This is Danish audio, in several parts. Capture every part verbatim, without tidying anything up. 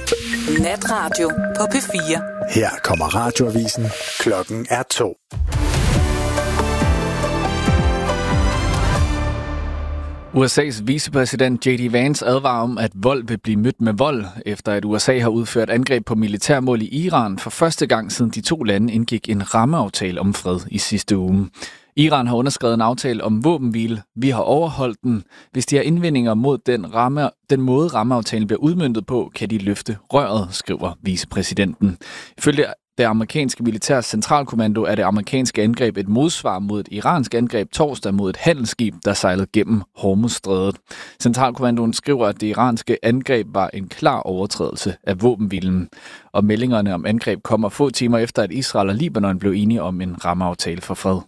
Natradio på P fire. Her kommer radioavisen. Klokken er to. U S A's vicepræsident J D Vance advarer om, at vold vil blive mødt med vold, efter at U S A har udført angreb på militærmål i Iran for første gang siden de to lande indgik en rammeaftale om fred i sidste uge. Iran har underskrevet en aftale om våbenhvile. Vi har overholdt den. Hvis de har indvendinger mod den, ramme, den måde, rammeaftalen bliver udmøntet på, kan de løfte røret, skriver vicepræsidenten. Ifølge det amerikanske militærs centralkommando er det amerikanske angreb et modsvar mod et iransk angreb torsdag mod et handelsskib, der sejlede gennem Hormuzstrædet. Centralkommandoen skriver, at det iranske angreb var en klar overtrædelse af våbenhvilen. Og meldingerne om angreb kommer få timer efter, at Israel og Libanon blev enige om en rammeaftale for fred.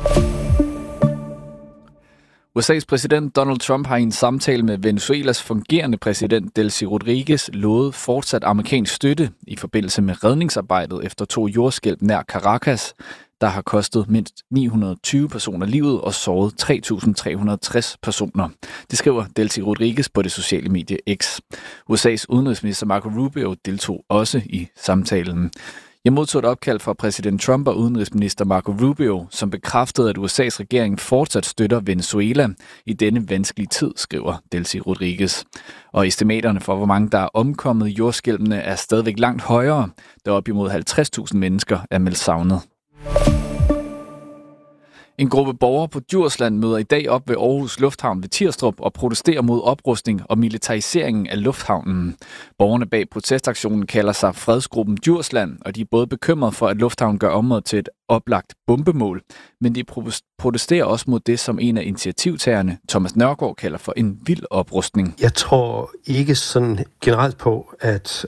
U S A's præsident Donald Trump har i en samtale med Venezuelas fungerende præsident Delcy Rodriguez lovet fortsat amerikansk støtte i forbindelse med redningsarbejdet efter to jordskælv nær Caracas, der har kostet mindst ni hundrede og tyve personer livet og såret tre tusind tre hundrede og tres personer. Det skriver Delcy Rodriguez på det sociale medie X. U S A's udenrigsminister Marco Rubio deltog også i samtalen. Jeg modtog et opkald fra præsident Trump og udenrigsminister Marco Rubio, som bekræftede, at U S A's regering fortsat støtter Venezuela i denne vanskelige tid, skriver Delcy Rodriguez. Og estimaterne for, hvor mange der er omkommet i jordskælvene, er stadigvæk langt højere, da op imod halvtreds tusind mennesker er meldt savnet. En gruppe borgere på Djursland møder i dag op ved Aarhus Lufthavn ved Tirstrup og protesterer mod oprustning og militariseringen af lufthavnen. Borgerne bag protestaktionen kalder sig Fredsgruppen Djursland, og de er både bekymrede for, at lufthavnen gør området til et oplagt bombemål, men de protesterer også mod det, som en af initiativtagerne, Thomas Nørgaard, kalder for en vild oprustning. Jeg tror ikke sådan generelt på, at